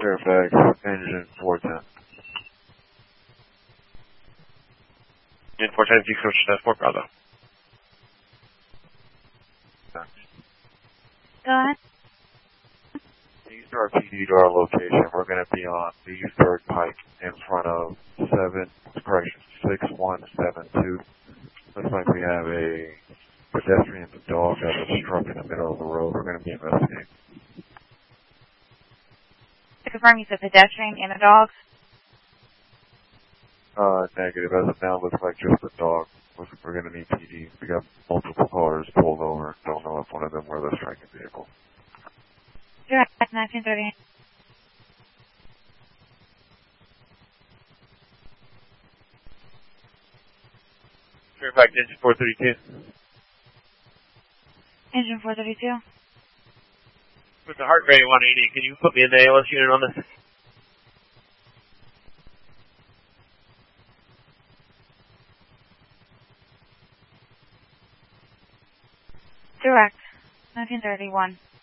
Fairfax, engine 410. Engine 410, if you switch to Fort Bravo. Go ahead. East RPD to our location. We're going to be on Leesburg Pike in front of 6172. Looks like we have a pedestrian and dog that was struck in the middle of the road. We're going to be investigating. To confirm, you said pedestrian and a dog? Negative. As of now, looks like just the dog. We're going to need PD. We got multiple cars pulled over. Don't know if one of them were the striking vehicle. Direct 1930. Fairfax, engine 432. Engine 432. With the heart rate 180, can you put me in the ALS unit on this? Direct 1931.